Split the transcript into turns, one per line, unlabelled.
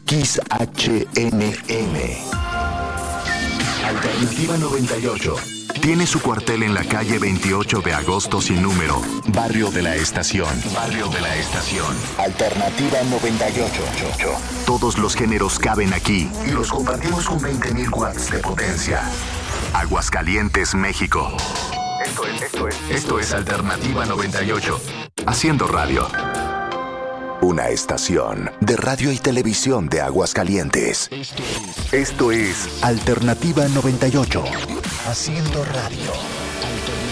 XHNM. Alternativa 98. Tiene su cuartel en la calle 28 de agosto sin número, Barrio de la Estación. Barrio de la Estación. Alternativa 98. Todos los géneros caben aquí y los compartimos con 20.000 watts de potencia. Aguascalientes, México. Esto es Alternativa 98. Haciendo radio. Una estación de radio y televisión de Aguascalientes. Esto es Alternativa 98. Haciendo radio.